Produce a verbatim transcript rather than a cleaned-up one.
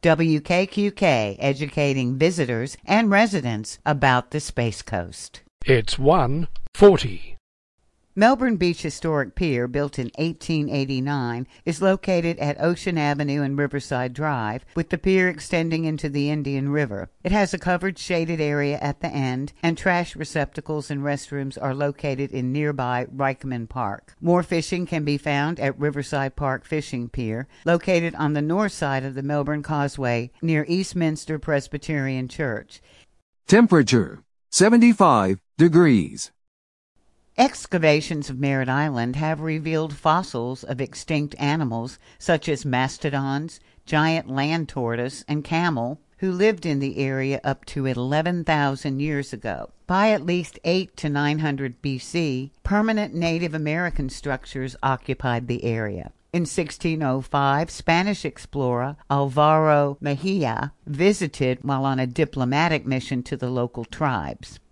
W K Q K, educating visitors and residents about the Space Coast. It's one forty. Melbourne Beach Historic Pier, built in eighteen eighty-nine, is located at Ocean Avenue and Riverside Drive, with the pier extending into the Indian River. It has a covered shaded area at the end, and trash receptacles and restrooms are located in nearby Reichman Park. More fishing can be found at Riverside Park Fishing Pier, located on the north side of the Melbourne Causeway near Eastminster Presbyterian Church. Temperature seventy-five degrees. Excavations of Merritt Island have revealed fossils of extinct animals such as mastodons, giant land tortoise, and camel, who lived in the area up to eleven thousand years ago. By at least eight to nine hundred B C, permanent Native American structures occupied the area. In sixteen oh five, Spanish explorer Alvaro Mejia visited while on a diplomatic mission to the local tribes.